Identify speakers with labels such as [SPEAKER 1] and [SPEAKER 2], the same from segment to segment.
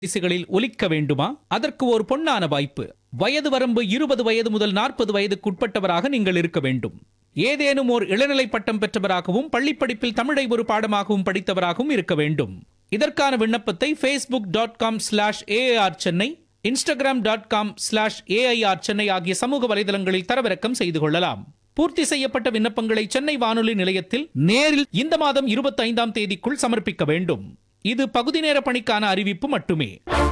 [SPEAKER 1] திசைகளில் ஒலிக்க வேண்டுமா? அதற்கு ஒரு பொன்னான வாய்ப்பு. வயது வரம்பு 20 வயது முதல் 40 வயதுக்குட்பட்டவராக நீங்கள் இருக்க வேண்டும். ஏதேனும் ஓர் இளநிலை பட்டம் பெற்றவராகவும் பள்ளிப்படிப்பில் தமிழை ஒரு பாடமாகவும் படித்தவராகவும் இருக்க வேண்டும். இதற்கான விண்ணப்பத்தை facebook.com/AIR சென்னை, instagram.com/AIR சென்னை ஆகிய சமூக வலைதளங்களில் தரவிறக்கம் செய்து கொள்ளலாம். பூர்த்தி செய்யப்பட்ட விண்ணப்பங்களை சென்னை வானொலி நிலையத்தில் நேரில் இந்த மாதம் 25ஆம் தேதிக்குள் சமர்ப்பிக்க வேண்டும். இது பகுதி நேர பணிக்கான அறிவிப்பு மட்டுமே.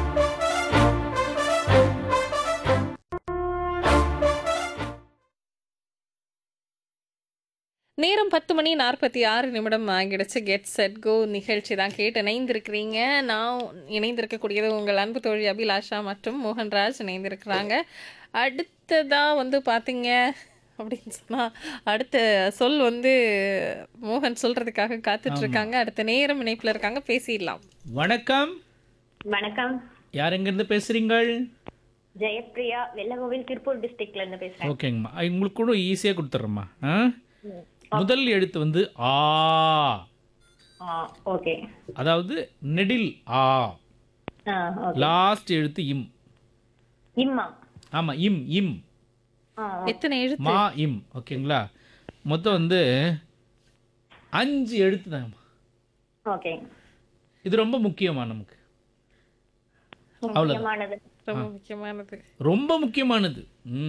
[SPEAKER 2] நேரம் 10:46 ஆகிடுச்சு. கெட் செட் கோ நிகழ்ச்சி தான் கேட்டு இணைந்திருக்கிறீங்க. நான் இணைந்திருக்கக்கூடியது உங்கள் அன்பு தோழி அபிலாஷா மற்றும் மோகன்ராஜ் இணைந்திருக்கிறாங்க. அடுத்ததா பார்த்தீங்க அப்படின்னு சொன்னால் அடுத்த சொல் மோகன் சொல்றதுக்காக காத்துட்டு இருக்காங்க. அடுத்த நேரம் இணைப்புல இருக்காங்க, பேசிடலாம்.
[SPEAKER 1] வணக்கம்.
[SPEAKER 3] வணக்கம்.
[SPEAKER 1] யார் எங்கிருந்து பேசுறீங்கள்?
[SPEAKER 3] ஜெயப்பிரியா, வெள்ளகோவில், திருப்பூர் டிஸ்ட்ரிக்ட்ல இருந்து பேசுறேன்.
[SPEAKER 1] ஓகேங்கம்மா, உங்களுக்கு கூட ஈஸியா கொடுத்துட்றேம்மா. முதல் எழுத்து ஆ.
[SPEAKER 3] ஓகே.
[SPEAKER 1] அதாவது நெடில் ஆ. லாஸ்ட் எழுத்து இம்.
[SPEAKER 3] இம்மா.
[SPEAKER 1] ஆமா, இம் இம்.
[SPEAKER 2] எத்தனை எழுத்து?
[SPEAKER 1] மா இம். ஓகேங்களா? மொத்தம் 5 எழுத்து தான்.
[SPEAKER 3] ஓகே.
[SPEAKER 1] இது ரொம்ப முக்கியமா நமக்கு.
[SPEAKER 3] முக்கியமானது.
[SPEAKER 2] ரொம்ப முக்கியமானது.
[SPEAKER 1] ரொம்ப முக்கியமானது.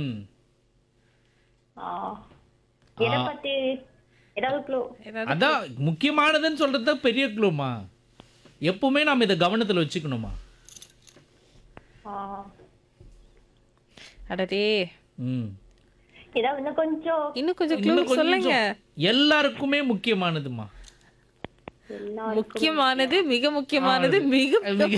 [SPEAKER 3] எதை பத்தி ஏதாவது க்ளூ?
[SPEAKER 1] அதான் முக்கியமானதுன்னு சொல்றது பெரிய க்ளூமா. எப்பவுமே நாம இதை கவனத்துல வச்சுக்கணுமா.
[SPEAKER 2] அடடே,
[SPEAKER 3] ஏதாவது
[SPEAKER 2] இன்னும் கொஞ்சம் க்ளூ சொல்லுங்க.
[SPEAKER 1] எல்லாருக்குமே முக்கியமானதுமா.
[SPEAKER 2] முக்கியமானது, மிக முக்கியமானது, மிக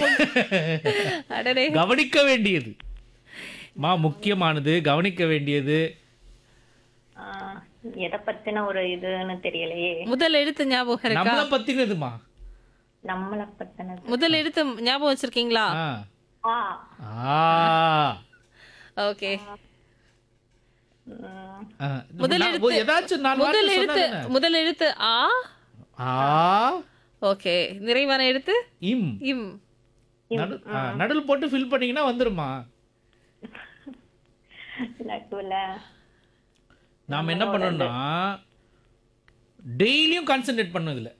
[SPEAKER 2] அடடே,
[SPEAKER 1] கவனிக்க வேண்டியது மா. முக்கியமானது, கவனிக்க வேண்டியது.
[SPEAKER 3] எதை பத்தின ஒரு இதுன்னு தெரியலையே.
[SPEAKER 2] முதல் எழுத்து ஞாபகம் இருக்கா?
[SPEAKER 1] நம்மள பத்தினதுமா.
[SPEAKER 3] நம்மள பத்தினது.
[SPEAKER 2] முதல் எழுத்து ஞாபகம் வச்சிருக்கீங்களா? ஓகே. முதல் எழுத்து ஆ. ஓகே. நிறைவான எழுத்து
[SPEAKER 1] இம்.
[SPEAKER 2] இம்.
[SPEAKER 1] நடுல் போட்டு ஃபில் பண்ணீங்கன்னா வந்துருமா. நாம என்ன பண்ணோம்னா டெய்லியும் கான்சென்ட்ரேட் பண்ணோம் இதுல.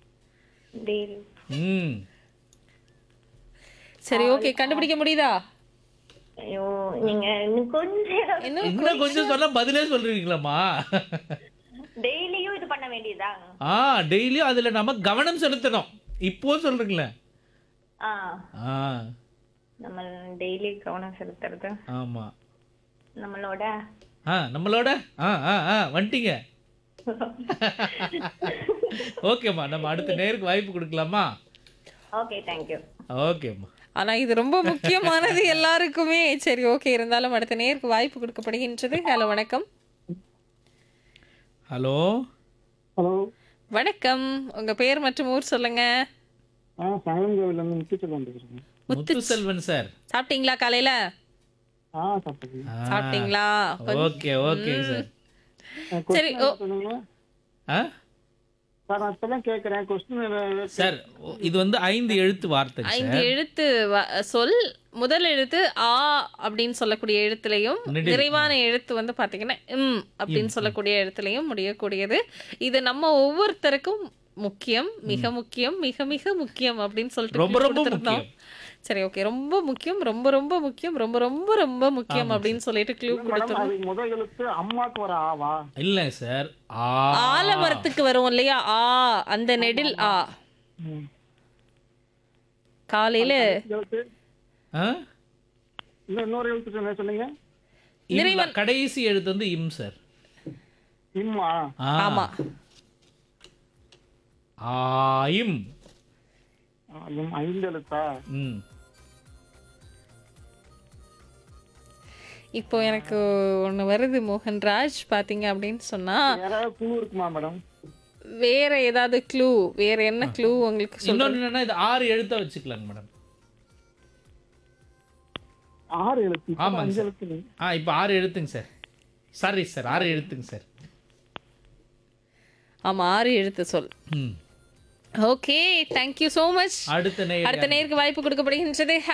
[SPEAKER 2] சரி, ஓகே. கண்டுபிடிக்க முடியுதா?
[SPEAKER 3] ஐயோ, நீங்க இன்னும்
[SPEAKER 1] கொஞ்சம் சொல்ல பதிலே சொல்றீங்களாமா.
[SPEAKER 3] டெய்லியும் இது பண்ண வேண்டியதா?
[SPEAKER 1] டெய்லியும் அதுல நம்ம கவனம் செலுத்தணும். இப்போ சொல்றீங்களே.
[SPEAKER 3] நம்ம டெய்லி கவனம் செலுத்துறது.
[SPEAKER 1] ஆமா.
[SPEAKER 3] நம்மளோட
[SPEAKER 1] வந்துட்டீங்க. ஓகேம்மா, நம்ம அடுத்த நேருக்கு வாய்ப்பு கொடுக்கலாமா?
[SPEAKER 3] Okay, thank you.
[SPEAKER 1] ஓகேம்மா.
[SPEAKER 2] ஆனா இது ரொம்ப முக்கியமானது எல்லாருக்குமே. சரி, ஓகே. இருந்தாலும் அடுத்த நேருக்கு வாய்ப்பு கொடுக்கப்படுகின்றது. ஹலோ, வணக்கம்.
[SPEAKER 1] ஹலோ
[SPEAKER 4] ஹலோ,
[SPEAKER 2] வணக்கம். உங்க பேர் மற்றும் ஊர் சொல்லுங்க.
[SPEAKER 1] முத்துசெல்வன் சார்.
[SPEAKER 2] சாப்பிட்டீங்களா? காலையில சாப்பிட்டீங்களா?
[SPEAKER 1] Okay okay sir.
[SPEAKER 2] சரி,
[SPEAKER 1] சார், இது 5 எழுத்து வார்த்தை.
[SPEAKER 2] 5 எழுத்து சொல். முதல் எழுத்து ஆ அப்படின்னு சொல்லக்கூடிய எழுத்துலையும், நிறைவான எழுத்து பாத்தீங்கன்னா இம் அப்படின்னு சொல்லக்கூடிய எழுத்துலையும் முடியக்கூடியது. இது நம்ம ஒவ்வொருத்தருக்கும் முக்கியம், மிக முக்கியம், மிக மிக முக்கியம் அப்படின்னு சொல்லிட்டு
[SPEAKER 1] ரொம்ப ரொம்ப முக்கியம்.
[SPEAKER 2] சரி, ஓகே. ரொம்ப முக்கியம், ரொம்ப ரொம்ப முக்கியம், ரொம்ப ரொம்ப ரொம்ப முக்கியம் அப்படின்னு சொல்லிட்டு க்ளூ கொடுத்துறோம்.
[SPEAKER 4] முதல் எழுத்து அம்மாக்கு வர ஆவா?
[SPEAKER 1] இல்ல சார்,
[SPEAKER 2] ஆலமரத்துக்கு வரும் இல்லையா? ஆ, அந்த நெடில் ஆ. காலையில
[SPEAKER 4] இன்னொரு எழுத்து சொன்னீங்க.
[SPEAKER 1] கடைசி எழுத்து இம் சார்.
[SPEAKER 4] இம்மா?
[SPEAKER 2] ஆமா.
[SPEAKER 1] இம்.
[SPEAKER 4] 5 எழுத்தா?
[SPEAKER 2] இப்போ எனக்கு ஒண்ணு வருது மோகன்ராஜ். பாத்தீங்க அப்படின்னு சொன்னா
[SPEAKER 4] க்ளூ இருக்குமா மேடம்?
[SPEAKER 2] வேற ஏதாவது க்ளூ? வேற என்ன க்ளூ உங்களுக்கு சொல்றேன்.
[SPEAKER 1] இன்னொன்னு இது 6 எழுத்தா வச்சுக்கலாம் மேடம்.
[SPEAKER 4] 6 எழுத்து?
[SPEAKER 1] ஆமா,
[SPEAKER 4] 5 எழுத்து.
[SPEAKER 1] இப்போ 6 எழுத்துங்க சார். Sorry sir, 6 எழுத்துங்க sir.
[SPEAKER 2] ஆமா, 6 எழுத்து சொல். Okay, thank you so much.
[SPEAKER 1] அடுத்த நேருக்கு
[SPEAKER 2] வாய்ப்பு கொடுக்கப்படுகின்றது.